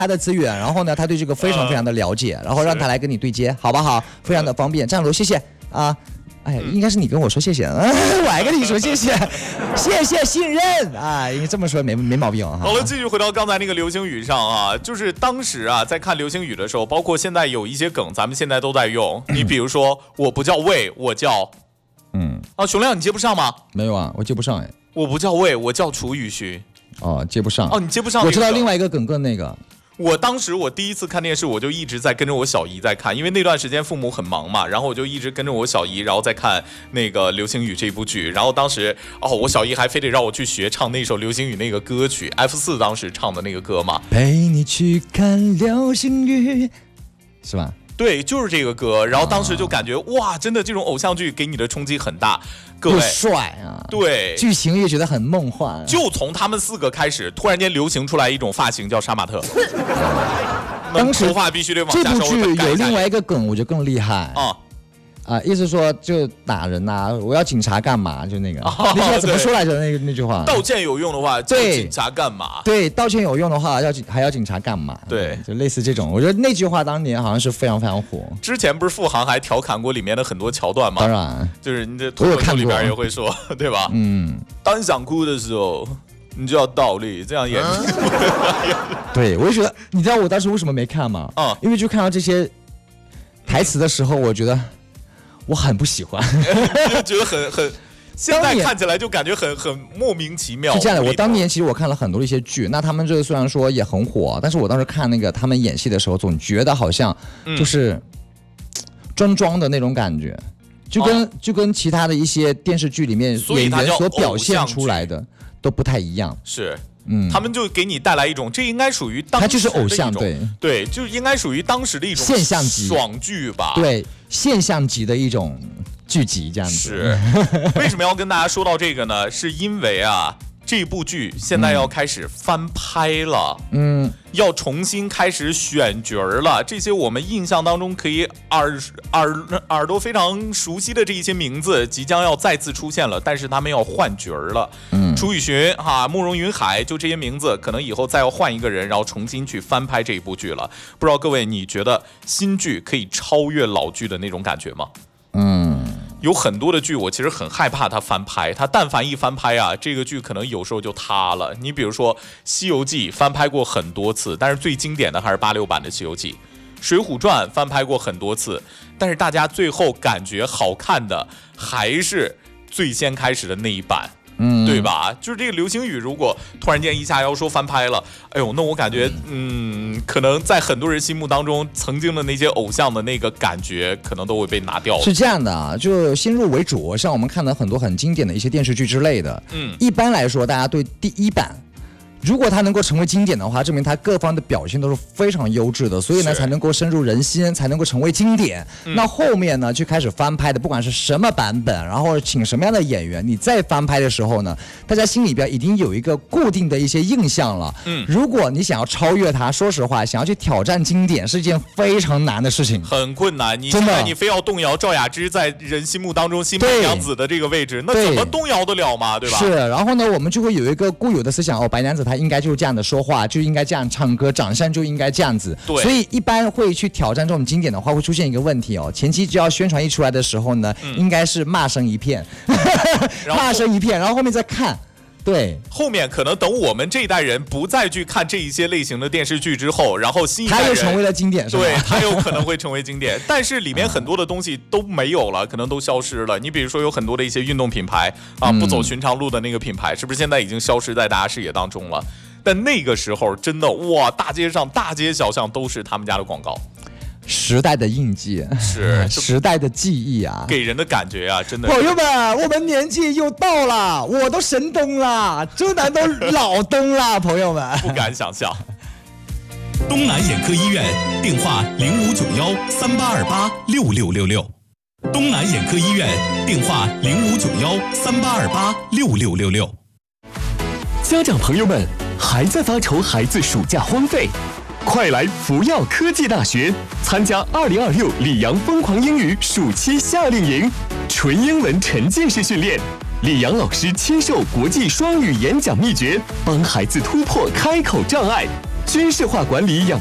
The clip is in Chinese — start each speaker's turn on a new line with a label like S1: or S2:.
S1: 他的资源，然后呢，他对这个非常非常的了解，然后让他来跟你对接，好不好？非常的方便。战楼，谢谢啊。哎，应该是你跟我说谢谢，我还跟你说谢谢，谢谢信任啊，应该这么说没毛病哈。
S2: 好了，继续回到刚才那个流星雨上啊，就是当时啊，在看流星雨的时候，包括现在有一些梗，咱们现在都在用。你比如说，我不叫魏，我叫，熊亮，你接不上吗？
S1: 没有啊，我接不上哎。
S2: 我不叫魏，我叫楚雨荨。
S1: 哦，接不上。
S2: 哦，你接不上。
S1: 我知道另外一个梗更那个。
S2: 当时我第一次看电视，我就一直在跟着我小姨在看，因为那段时间父母很忙嘛，然后我就一直跟着我小姨，然后再看那个《流星雨》这部剧。然后当时我小姨还非得让我去学唱那首《流星雨》那个歌曲 ，F4 当时唱的那个歌嘛。
S1: 陪你去看流星雨，是吧？
S2: 对，就是这个歌。然后当时就感觉哇，真的这种偶像剧给你的冲击很大。各位，
S1: 又帅啊，
S2: 对，
S1: 剧情也觉得很梦幻。
S2: 就从他们4个开始，突然间流行出来一种发型叫杀马特。
S1: 当时
S2: 头发必须得往下
S1: 这部剧有另外一个梗，我觉得更厉害意思说就打人呐，我要警察干嘛？就那个，那句话怎么说来着？那句话，
S2: 道歉有用的话，叫警察干嘛？
S1: 对，道歉有用的话，还要警察干嘛？
S2: 对，
S1: 就类似这种。我觉得那句话当年好像是非常非常火。
S2: 之前不是付航还调侃过里面的很多桥段吗？
S1: 当然，
S2: 就是你这脱口秀里边也会说，对吧？当你想哭的时候，你就要倒立，这样演。
S1: 对，我就觉得，你知道我当时为什么没看吗？因为就看到这些台词的时候，我觉得。我很不喜欢，
S2: 就觉得很，现在看起来就感觉很莫名其妙。
S1: 是这样的，我当年其实我看了很多的一些剧，那他们这个虽然说也很火，但是我当时看那个他们演戏的时候，总觉得好像就是装的那种感觉，就跟其他的一些电视剧里面演员所表现出来的都不太一样。
S2: 是。他们就给你带来一种，这应该属于当时的一种，
S1: 它就是偶像，
S2: 对，就应该属于当时的一种
S1: 现象级
S2: 爽剧吧，
S1: 对，现象级的一种剧集这样子。
S2: 是，为什么要跟大家说到这个呢？是因为这部剧现在要开始翻拍了，要重新开始选角了。这些我们印象当中可以耳朵非常熟悉的这一些名字，即将要再次出现了，但是他们要换角了。楚雨荨慕容云海，就这些名字，可能以后再要换一个人，然后重新去翻拍这一部剧了。不知道各位，你觉得新剧可以超越老剧的那种感觉吗？有很多的剧，我其实很害怕它翻拍。它但凡一翻拍这个剧可能有时候就塌了。你比如说《西游记》翻拍过很多次，但是最经典的还是86版的《西游记》。《水浒传》翻拍过很多次，但是大家最后感觉好看的还是最先开始的那一版。对吧？就是这个流星雨，如果突然间一下要说翻拍了，哎呦，那我感觉，可能在很多人心目当中，曾经的那些偶像的那个感觉，可能都会被拿掉了。
S1: 是这样的就先入为主，像我们看的很多很经典的一些电视剧之类的，一般来说，大家对第一版。如果它能够成为经典的话，证明它各方的表现都是非常优质的，所以呢才能够深入人心，才能够成为经典。那后面呢去开始翻拍的，不管是什么版本，然后请什么样的演员，你再翻拍的时候呢，大家心里边已经有一个固定的一些印象了。如果你想要超越它，说实话，想要去挑战经典是一件非常难的事情，
S2: 很困难。你现在你非要动摇赵雅芝在人心目当中新白娘子的这个位置，那怎么动摇得了嘛？对吧？
S1: 是。然后呢，我们就会有一个固有的思想，白娘子她应该就是这样的说话，就应该这样唱歌，长相就应该这样子。
S2: 对，
S1: 所以一般会去挑战这种经典的话，会出现一个问题前期只要宣传一出来的时候呢，应该是骂声一片，骂声一片，然后后面再看。对，
S2: 后面可能等我们这一代人不再去看这一些类型的电视剧之后，然后新一代人
S1: 它又成为了经典，是吧？
S2: 对，它有可能会成为经典，但是里面很多的东西都没有了，可能都消失了。你比如说有很多的一些运动品牌不走寻常路的那个品牌，是不是现在已经消失在大家视野当中了？但那个时候真的哇，大街上大街小巷都是他们家的广告。
S1: 时代的印记
S2: 是
S1: 时代的记忆
S2: 给人的感觉真的。
S1: 朋友们，我们年纪又到了，我都神东了，周南都老东了，朋友们
S2: 不敢想象。
S3: 东南眼科医院电话059138286666，东南眼科医院电话059138286666。
S4: 家长朋友们，还在发愁孩子暑假荒废？快来福耀科技大学参加2026里昂疯狂英语暑期夏令营，纯英文沉浸式训练，里昂老师亲授国际双语演讲秘诀，帮孩子突破开口障碍， 军事化管理养